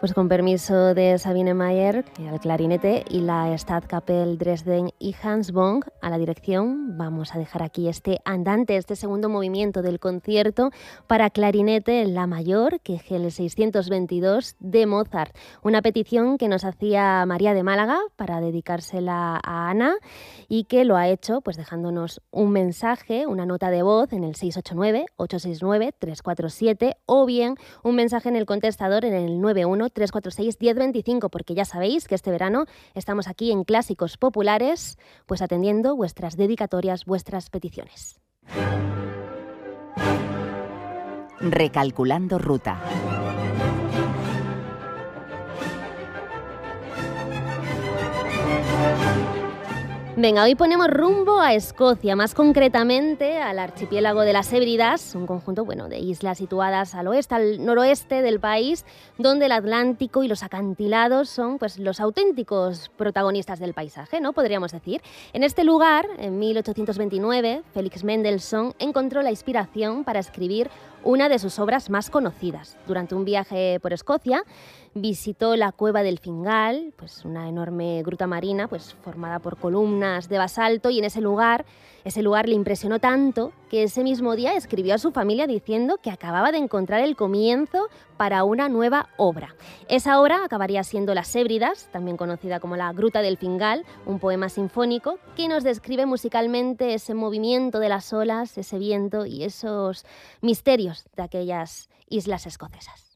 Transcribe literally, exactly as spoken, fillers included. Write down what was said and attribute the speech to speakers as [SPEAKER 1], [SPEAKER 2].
[SPEAKER 1] Pues con permiso de Sabine Mayer al clarinete y la Staatskapelle Dresden y Hans Bong a la dirección, vamos a dejar aquí este andante, este segundo movimiento del concierto para clarinete en la mayor, que es el seiscientos veintidós de Mozart. Una petición que nos hacía María de Málaga para dedicársela a Ana y que lo ha hecho pues dejándonos un mensaje, una nota de voz en el seis ocho nueve, ocho seis nueve, tres cuatro siete o bien un mensaje en el contestador en el nueve uno, tres cuatro seis, uno cero dos cinco, porque ya sabéis que este verano estamos aquí en Clásicos Populares, pues atendiendo vuestras dedicatorias, vuestras peticiones.
[SPEAKER 2] Recalculando ruta.
[SPEAKER 1] Venga, hoy ponemos rumbo a Escocia, más concretamente al archipiélago de las Hébridas, un conjunto bueno, de islas situadas al oeste, al noroeste del país, donde el Atlántico y los acantilados son pues, los auténticos protagonistas del paisaje, ¿no? Podríamos decir. En este lugar, en mil ochocientos veintinueve, Félix Mendelssohn encontró la inspiración para escribir una de sus obras más conocidas. Durante un viaje por Escocia, visitó la cueva del Fingal, pues una enorme gruta marina pues formada por columnas de basalto, y en ese lugar, ese lugar le impresionó tanto que ese mismo día escribió a su familia diciendo que acababa de encontrar el comienzo para una nueva obra. Esa obra acabaría siendo Las Hébridas, también conocida como la Gruta del Fingal, un poema sinfónico que nos describe musicalmente ese movimiento de las olas, ese viento y esos misterios de aquellas islas escocesas.